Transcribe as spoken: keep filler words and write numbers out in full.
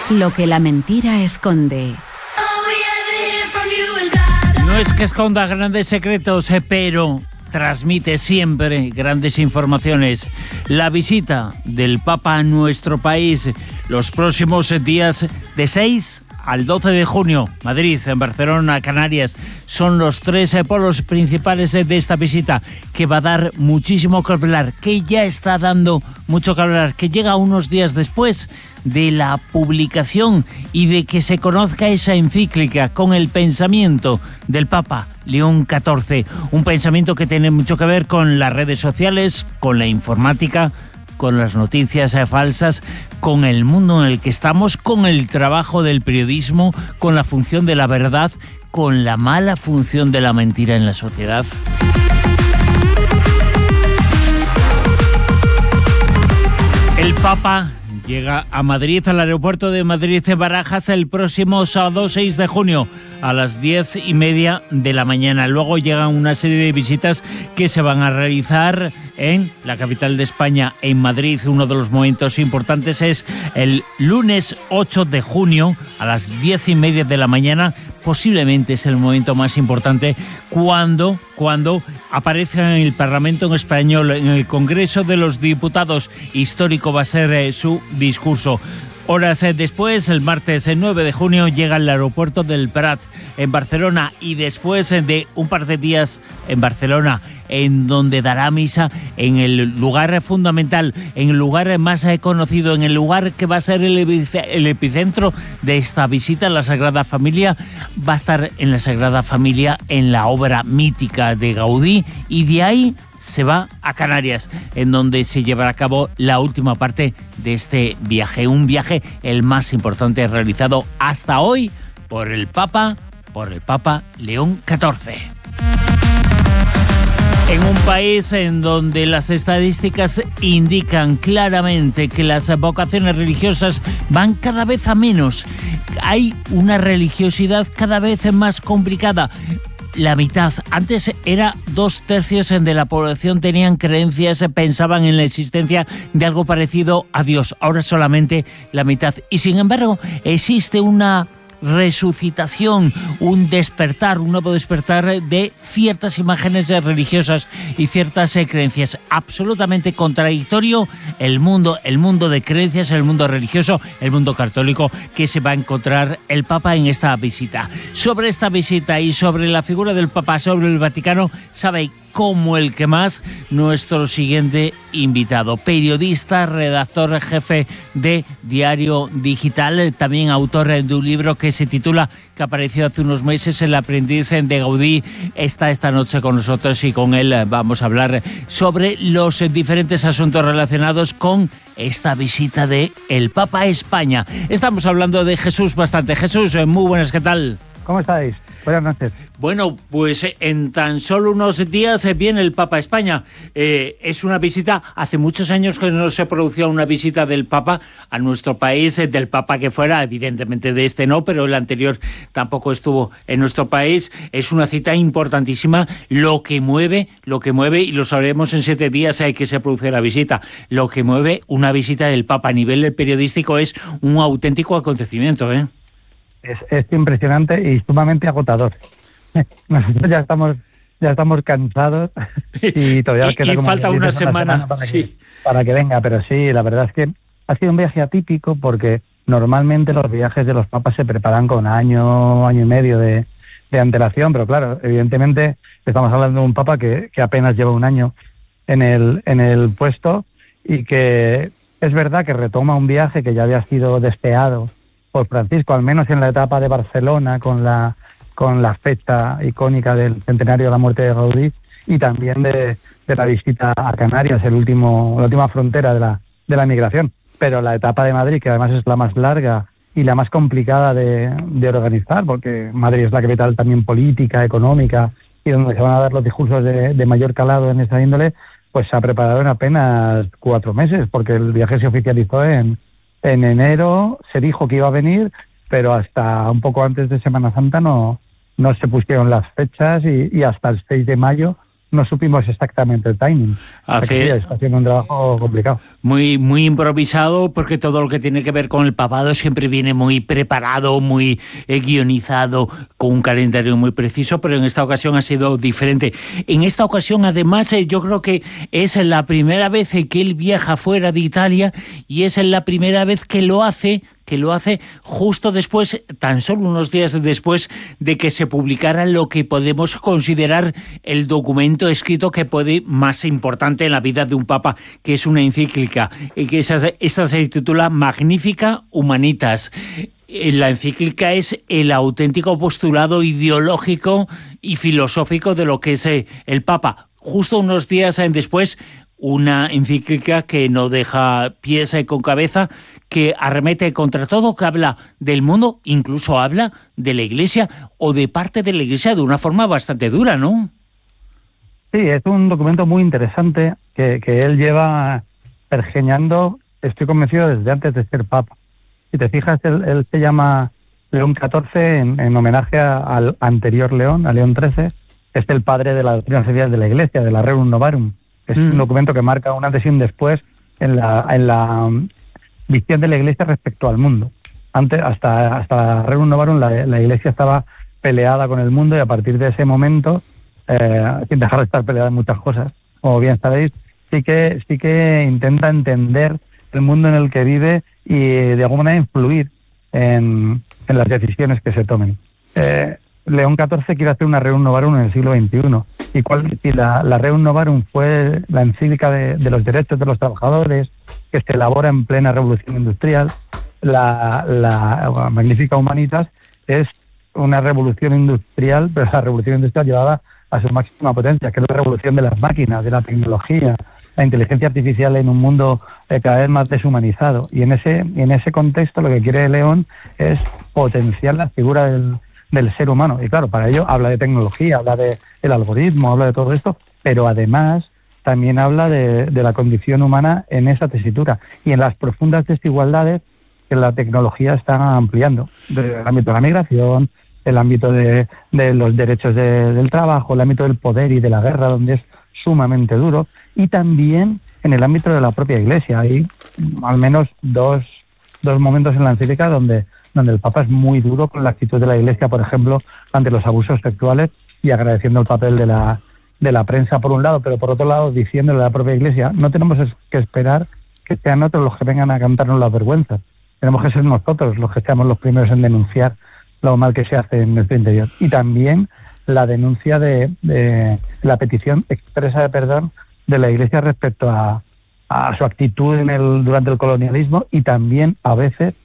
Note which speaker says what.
Speaker 1: Lo que la mentira esconde.
Speaker 2: No es que esconda grandes secretos, eh, pero transmite siempre grandes informaciones. La visita del Papa a nuestro país los próximos días de seis al doce de junio, Madrid, en Barcelona, Canarias, son los tres polos principales de esta visita, que va a dar muchísimo que hablar, que ya está dando mucho que hablar, que llega unos días después de la publicación y de que se conozca esa encíclica con el pensamiento del Papa León catorce, un pensamiento que tiene mucho que ver con las redes sociales, con la informática, con las noticias falsas, con el mundo en el que estamos, con el trabajo del periodismo, con la función de la verdad, con la mala función de la mentira en la sociedad. El Papa llega a Madrid, al aeropuerto de Madrid-Barajas, el próximo sábado seis de junio a las diez y media de la mañana. Luego llegan una serie de visitas que se van a realizar en la capital de España, en Madrid. Uno de los momentos importantes es el lunes ocho de junio a las diez y media de la mañana. Posiblemente es el momento más importante cuando, cuando aparezca en el Parlamento en español, en el Congreso de los Diputados. Histórico va a ser eh, su discurso. Horas después, el martes nueve de junio, llega al aeropuerto del Prat, en Barcelona, y después de un par de días en Barcelona, en donde dará misa en el lugar fundamental, en el lugar más conocido, en el lugar que va a ser el epicentro de esta visita, la Sagrada Familia. Va a estar en la Sagrada Familia, en la obra mítica de Gaudí, y de ahí se va a Canarias, en donde se llevará a cabo la última parte de este viaje. Un viaje el más importante realizado hasta hoy por el Papa, por el Papa León catorce. En un país en donde las estadísticas indican claramente que las vocaciones religiosas van cada vez a menos, hay una religiosidad cada vez más complicada. La mitad, antes era dos tercios de la población tenían creencias, pensaban en la existencia de algo parecido a Dios, ahora solamente la mitad. Y sin embargo, existe una resucitación, un despertar, un nuevo despertar de ciertas imágenes religiosas y ciertas creencias. Absolutamente contradictorio el mundo, el mundo de creencias, el mundo religioso, el mundo católico que se va a encontrar el Papa en esta visita. Sobre esta visita y sobre la figura del Papa, sobre el Vaticano, sabe como el que más nuestro siguiente invitado, periodista, redactor jefe de Diario Digital, también autor de un libro que se titula, que apareció hace unos meses, El aprendiz de Gaudí. Está esta noche con nosotros y con él vamos a hablar sobre los diferentes asuntos relacionados con esta visita de el Papa a España. Estamos hablando de Jesús bastante. Jesús, muy buenas, ¿qué tal?
Speaker 3: ¿Cómo estáis? Buenas noches.
Speaker 2: Bueno, pues en tan solo unos días viene el Papa a España. Eh, es una visita, hace muchos años que no se producía una visita del Papa a nuestro país, del Papa que fuera, evidentemente de este no, pero el anterior tampoco estuvo en nuestro país. Es una cita importantísima, lo que mueve, lo que mueve, y lo sabremos en siete días hay que se produce la visita, lo que mueve una visita del Papa a nivel periodístico es un auténtico acontecimiento, ¿eh?
Speaker 3: Es, es impresionante y sumamente agotador. Nosotros ya estamos ya estamos cansados y todavía
Speaker 2: y,
Speaker 3: queda
Speaker 2: y
Speaker 3: como
Speaker 2: falta una semana,
Speaker 3: semana para,
Speaker 2: sí.
Speaker 3: que, para que venga, pero sí, la verdad es que ha sido un viaje atípico porque normalmente los viajes de los papas se preparan con año, año y medio de, de antelación, pero claro, evidentemente estamos hablando de un papa que, que apenas lleva un año en el, en el puesto y que es verdad que retoma un viaje que ya había sido deseado por Francisco, al menos en la etapa de Barcelona, con la con la fecha icónica del centenario de la muerte de Gaudí, y también de, de la visita a Canarias, el último la última frontera de la de la migración. Pero la etapa de Madrid, que además es la más larga y la más complicada de, de organizar, porque Madrid es la capital también política, económica, y donde se van a dar los discursos de, de mayor calado en esa índole, pues se ha preparado en apenas cuatro meses, porque el viaje se oficializó en En enero, se dijo que iba a venir, pero hasta un poco antes de Semana Santa no, no se pusieron las fechas y, y hasta el seis de mayo no supimos exactamente el timing.
Speaker 2: Hace...
Speaker 3: Está haciendo un trabajo complicado.
Speaker 2: Muy, muy improvisado, porque todo lo que tiene que ver con el papado siempre viene muy preparado, muy eh, guionizado, con un calendario muy preciso, pero en esta ocasión ha sido diferente. En esta ocasión, además, eh, yo creo que es la primera vez que él viaja fuera de Italia, y es la primera vez que lo hace que lo hace justo después, tan solo unos días después de que se publicara lo que podemos considerar el documento escrito que puede más importante en la vida de un papa, que es una encíclica, que esa, esta se titula Magnificat Humanitas. La encíclica es el auténtico postulado ideológico y filosófico de lo que es el Papa. Justo unos días después, una encíclica que no deja pies con cabeza, que arremete contra todo, que habla del mundo, incluso habla de la Iglesia o de parte de la Iglesia de una forma bastante dura, ¿no?
Speaker 3: Sí, es un documento muy interesante que, que él lleva pergeñando, estoy convencido, desde antes de ser Papa. Si te fijas, él, él se llama León catorce en, en homenaje a, al anterior León, a León trece, es el padre de la doctrina social de la Iglesia, de la Rerum Novarum. Es mm. un documento que marca un antes y un después en la, en la um, visión de la Iglesia respecto al mundo. Antes, hasta, hasta Rerum Novarum, la, la Iglesia estaba peleada con el mundo, y a partir de ese momento, eh, sin dejar de estar peleada en muchas cosas, como bien sabéis, sí que, sí que intenta entender el mundo en el que vive y de alguna manera influir en, en las decisiones que se tomen. Eh, León catorce quiere hacer una Rerum Novarum en el siglo veintiuno. Y, cuál, y la, la Rerum Novarum fue la encíclica de, de los derechos de los trabajadores, que se elabora en plena revolución industrial. La, la Magnificat Humanitas es una revolución industrial, pero la revolución industrial llevada a su máxima potencia, que es la revolución de las máquinas, de la tecnología, la inteligencia artificial en un mundo eh, cada vez más deshumanizado. Y en ese, en ese contexto lo que quiere León es potenciar la figura del del ser humano. Y claro, para ello habla de tecnología, habla de el algoritmo, habla de todo esto, pero además también habla de, de la condición humana en esa tesitura y en las profundas desigualdades que la tecnología está ampliando, del ámbito de la migración, el ámbito de, de los derechos de, del trabajo, el ámbito del poder y de la guerra, donde es sumamente duro, y también en el ámbito de la propia Iglesia. Hay al menos dos, dos momentos en la encíclica donde donde el Papa es muy duro con la actitud de la Iglesia, por ejemplo, ante los abusos sexuales, y agradeciendo el papel de la de la prensa por un lado, pero por otro lado diciéndole a la propia Iglesia, no tenemos que esperar que sean otros los que vengan a cantarnos las vergüenzas, tenemos que ser nosotros los que seamos los primeros en denunciar lo mal que se hace en nuestro interior. Y también la denuncia de, de la petición expresa de perdón de la Iglesia respecto a, a su actitud en el, durante el colonialismo, y también a veces